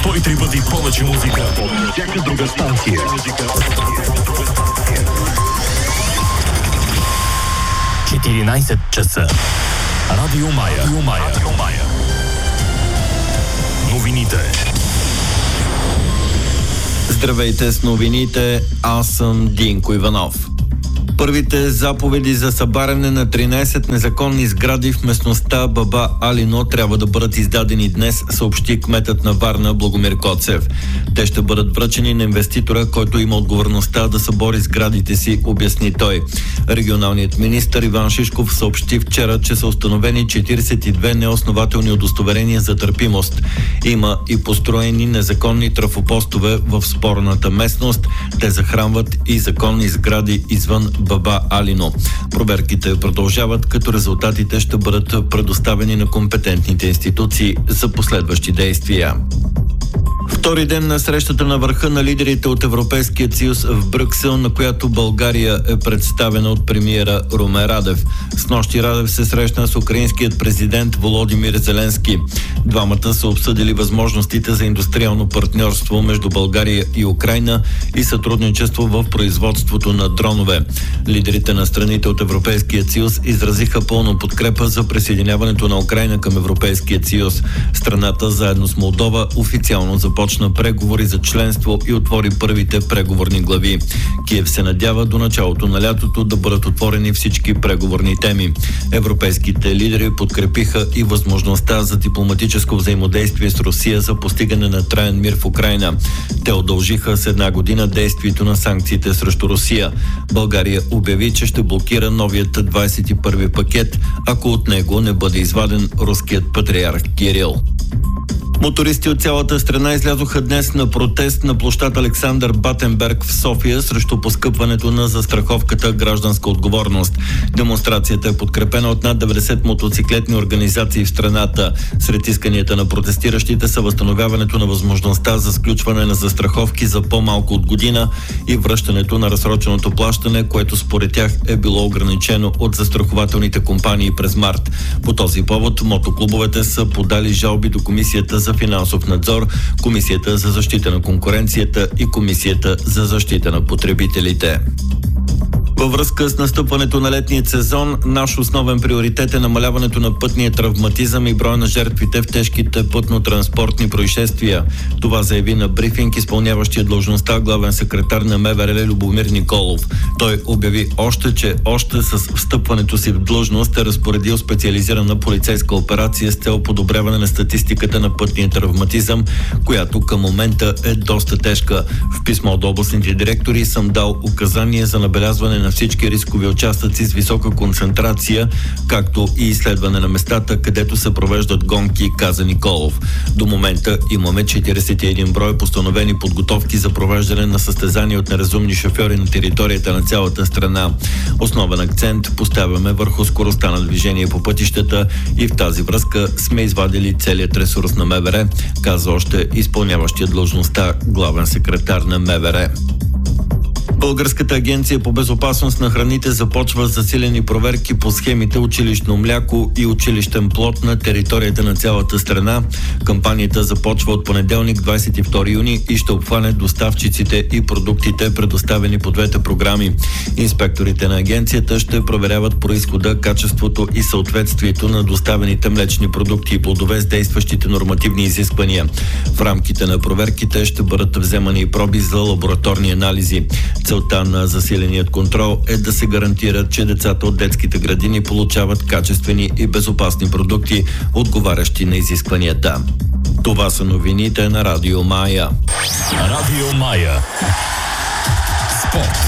103 пъти повече музика от всяка друга станция. 14 часа. Радио Мая. Новините. Здравейте с новините, аз съм Динко Иванов. Първите заповеди за събаряне на 13 незаконни сгради в местността Баба Алино трябва да бъдат издадени днес, съобщи кметът на Варна Благомир Коцев. Те ще бъдат връчени на инвеститора, който има отговорността да събори сградите си, обясни той. Регионалният министър Иван Шишков съобщи вчера, че са установени 42 неоснователни удостоверения за търпимост. Има и построени незаконни трафопостове в спорната местност. Те захранват и законни сгради извън Баба Алино. Проверките продължават, като резултатите ще бъдат предоставени на компетентните институции за последващи действия. Втори ден на срещата на върха на лидерите от Европейския съюз в Брюксел, на която България е представена от премиера Румен Радев. Снощи Радев се срещна с украинският президент Володимир Зеленски. Двамата са обсъдили възможностите за индустриално партньорство между България и Украйна и сътрудничество в производството на дронове. Лидерите на страните от Европейския съюз изразиха пълна подкрепа за присъединяването на Украйна към Европейския съюз. Страната заедно с Молдова официално започна преговори за членство и отвори първите преговорни глави. Киев се надява до началото на лятото да бъдат отворени всички преговорни теми. Европейските лидери подкрепиха и възможността за дипломатическо взаимодействие с Русия за постигане на траен мир в Украйна. Те удължиха с една година действието на санкциите срещу Русия. България обяви, че ще блокира новият 21-ви пакет, ако от него не бъде изваден руският патриарх Кирил. Мотористи от цялата страна излязоха днес на протест на площад Александър Батенберг в София срещу поскъпването на застраховката гражданска отговорност. Демонстрацията е подкрепена от над 90 мотоциклетни организации в страната. Сред исканията на протестиращите са възстановяването на възможността за сключване на застраховки за по-малко от година и връщането на разсроченото плащане, което според тях е било ограничено от застрахователните компании през март. По този повод мотоклубовете са подали жалби до Комисията за финансов надзор, Комисията за защита на конкуренцията и Комисията за защита на потребителите. Във връзка с настъпването на летния сезон, наш основен приоритет е намаляването на пътния травматизъм и броя на жертвите в тежките пътно-транспортни происшествия. Това заяви на брифинг изпълняващия длъжността главен секретар на МВР Любомир Николов. Той обяви че още с встъпването си в длъжност е разпоредил специализирана полицейска операция с цел подобряване на статистиката на пътния травматизъм, която към момента е доста тежка. В писмо до областните директори съм дал указания за набелязване на всички рискови участъци с висока концентрация, както и изследване на местата, където се провеждат гонки, каза Николов. До момента имаме 41 брой постановени подготовки за провеждане на състезания от неразумни шофьори на територията на цялата страна. Основен акцент поставяме върху скоростта на движение по пътищата и в тази връзка сме извадили целият ресурс на МВР, каза още изпълняващия длъжността главен секретар на МВР. Българската агенция по безопасност на храните започва засилени проверки по схемите училищно мляко и училищен плод на територията на цялата страна. Кампанията започва от понеделник, 22 юни и ще обхване доставчиците и продуктите, предоставени по двете програми. Инспекторите на агенцията ще проверяват произхода, качеството и съответствието на доставените млечни продукти и плодове с действащите нормативни изисквания. В рамките на проверките ще бъдат вземани и проби за лабораторни анализи. Целта на засиленият контрол е да се гарантира, че децата от детските градини получават качествени и безопасни продукти, отговарящи на изискванията. Това са новините на Радио Мая. Радио Мая. Спорт.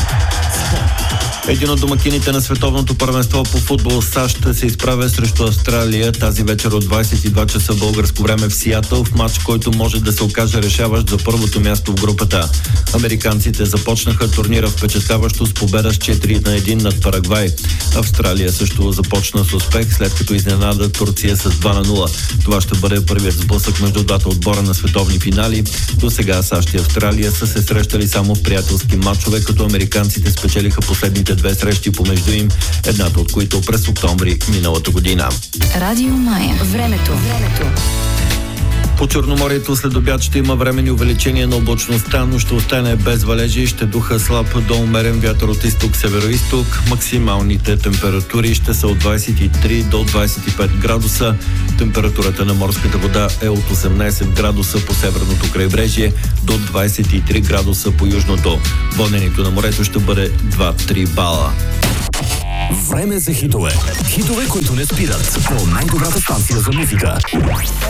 Един от домакините на световното първенство по футбол САЩ се изправя срещу Австралия тази вечер от 22 часа българско време в Сиатъл, в матч, който може да се окаже решаващ за първото място в групата. Американците започнаха турнира впечатляващо с победа с 4-1 над Парагвай. Австралия също започна с успех, след като изненада Турция с 2-0. Това ще бъде първият сблъсък между двата отбора на световни финали. До сега САЩ и Австралия са се срещали само в приятелски матчове, като американците спечелиха последните две срещи помежду им, едната от които през октомври миналата година. Радио Мая. Времето. По Черноморието след обяд ще има временни увеличения на облачността, но ще остане без валежи и ще духа слаб до умерен вятър от изток-североизток. Максималните температури ще са от 23 до 25 градуса. Температурата на морската вода е от 18 градуса по северното крайбрежие до 23 градуса по южното. Воденето на морето ще бъде 2-3 бала. Време за хитове. Хитове, които не спират. По най-добрата станция за музика.